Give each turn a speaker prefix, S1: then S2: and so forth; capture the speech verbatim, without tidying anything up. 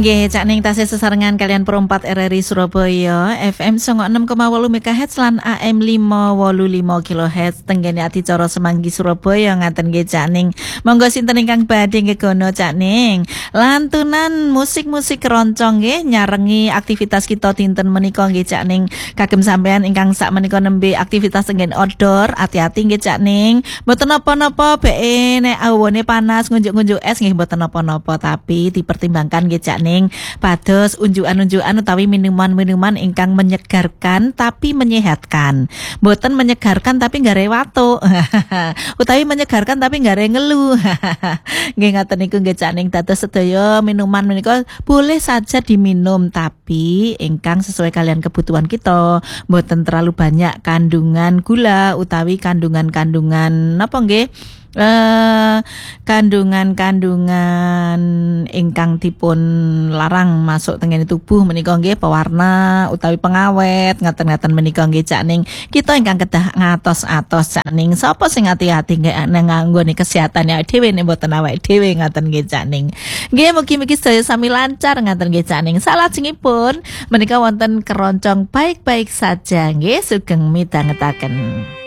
S1: Nggih, Cak Ning tasih sesarengan kalian perempat R R I Surabaya F M enam koma delapan megahertz lan A M lima wolu lima kilohertz tenggene adicara Semanggi Surabaya ngaten nggih Cak Ning. Monggo sinten ingkang badhe ngegono Cak Ning. Lantunan musik-musik keroncong nggih nyarengi aktivitas kita dinten menika nggih Cak Ning. Kagem sampean ingkang sak menika nembe aktivitas tenggen outdoor, hati-hati nggih Cak Ning. Mboten napa-napa beke nek awane panas ngunjuk-ngunjuk es nggih mboten napa-napa tapi dipertimbangkan nggih Cak Ning pados unjukan-unjukan utawi minuman-minuman ingkang menyegarkan tapi menyehatkan. Mboten menyegarkan tapi nggare watuk. Utawi menyegarkan tapi nggare ngelu. Nggih ngaten niku nggih Cak Ning dados sedaya minuman menika boleh saja diminum tapi ingkang sesuai kalian kebutuhan kita. Mboten terlalu banyak kandungan gula utawi kandungan-kandungan napa nggih? Uh, kandungan-kandungan ingkang dipun larang masuk tengen tubuh menika nggih pewarna utawi pengawet ngaten-ngaten menika nggih Cak Ning. Kita ingkang kedah ngatos-atos Cak Ning. Sapa sing ati-ati nganggone kesehatane dhewe nek mboten awake dhewe ngaten nggih Cak Ning. Nggih mugi-mugi sedaya sami lancar ngaten nggih Cak Ning. Salajengipun menika wonten keroncong baik-baik saja nggih sugeng midhangetaken.